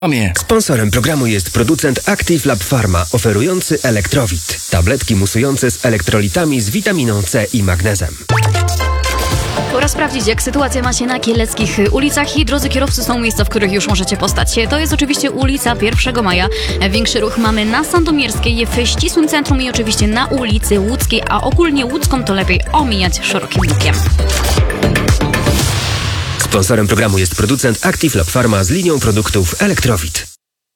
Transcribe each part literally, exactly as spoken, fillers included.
Sponsorem programu jest producent Active Lab Pharma, oferujący Elektrowit. Tabletki musujące z elektrolitami z witaminą C i magnezem. Pora sprawdzić, jak sytuacja ma się na kieleckich ulicach i drodzy kierowcy, są miejsca, w których już możecie postać się. To jest oczywiście ulica pierwszego maja. Większy ruch mamy na Sandomierskiej, w ścisłym centrum i oczywiście na ulicy Łódzkiej, a ogólnie Łódzką to lepiej omijać szerokim łukiem. Sponsorem programu jest producent Active Lab Pharma z linią produktów Elektrowit.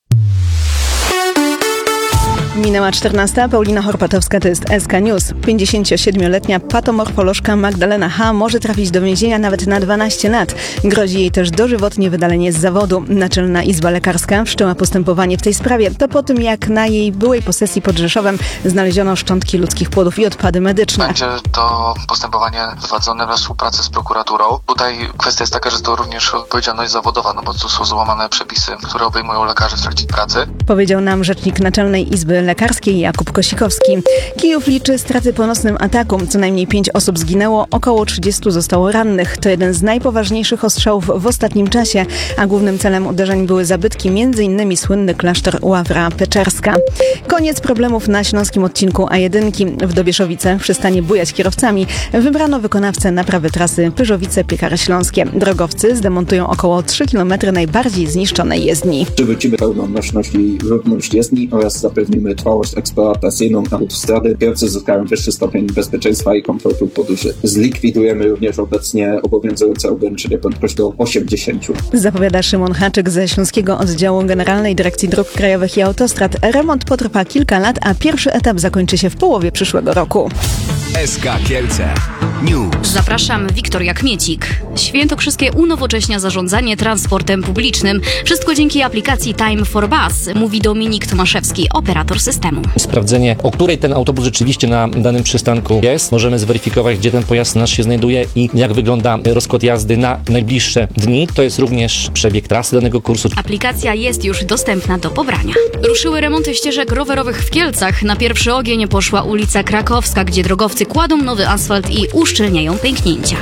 Minęła czternasta. Paulina Horpatowska, to jest S K News. pięćdziesięciosiedmioletnia patomorfolożka Magdalena H. może trafić do więzienia nawet na dwanaście lat. Grozi jej też dożywotnie wydalenie z zawodu. Naczelna Izba Lekarska wszczęła postępowanie w tej sprawie. To po tym, jak na jej byłej posesji pod Rzeszowem znaleziono szczątki ludzkich płodów i odpady medyczne. Będzie to postępowanie prowadzone we współpracy z prokuraturą. Tutaj kwestia jest taka, że to również odpowiedzialność zawodowa, no bo tu są złamane przepisy, które obejmują lekarzy w trakcie pracy. Powiedział nam rzecznik Naczelnej Izby Lekarskiej Jakub Kosikowski. Kijów liczy straty po nocnym ataku. Co najmniej pięć osób zginęło, około trzydziestu zostało rannych. To jeden z najpoważniejszych ostrzałów w ostatnim czasie, a głównym celem uderzeń były zabytki, między innymi słynny klasztor Ławra Peczerska. Koniec problemów na śląskim odcinku A jeden. W Dobieszowice przestanie bujać kierowcami. Wybrano wykonawcę naprawy trasy Pyrzowice-Piekary Śląskie. Drogowcy zdemontują około trzy kilometry najbardziej zniszczonej jezdni. Przywrócimy pełną nośność i równość jezdni oraz zapewnimy trwałość eksploatacyjną autostrady. Kierowcy zyskają wyższy stopień bezpieczeństwa i komfortu w podróży. Zlikwidujemy również obecnie obowiązujące ograniczenie prędkości do osiemdziesięciu. Zapowiada Szymon Haczyk ze Śląskiego Oddziału Generalnej Dyrekcji Dróg Krajowych i Autostrad. Remont potrwa kilka lat, a pierwszy etap zakończy się w połowie przyszłego roku. S K Kielce News. Zapraszam, Wiktoria Kmiecik. Świętokrzyskie unowocześnia zarządzanie transportem publicznym. Wszystko dzięki aplikacji Time for Bus, mówi Dominik Tomaszewski, operator systemu. Sprawdzenie, o której ten autobus rzeczywiście na danym przystanku jest. Możemy zweryfikować, gdzie ten pojazd nasz się znajduje i jak wygląda rozkład jazdy na najbliższe dni. To jest również przebieg trasy danego kursu. Aplikacja jest już dostępna do pobrania. Ruszyły remonty ścieżek rowerowych w Kielcach. Na pierwszy ogień poszła ulica Krakowska, gdzie drogowcy kładą nowy asfalt i uszczelniają pęknięcia.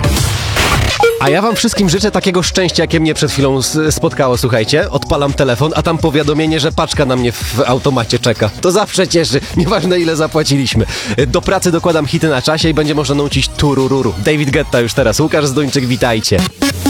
A ja wam wszystkim życzę takiego szczęścia, jakie mnie przed chwilą spotkało, słuchajcie. Odpalam telefon, a tam powiadomienie, że paczka na mnie w automacie czeka. To zawsze cieszy, nieważne ile zapłaciliśmy. Do pracy dokładam hity na czasie i będzie można nucić turururu. David Guetta już teraz, Łukasz Zduńczyk, witajcie.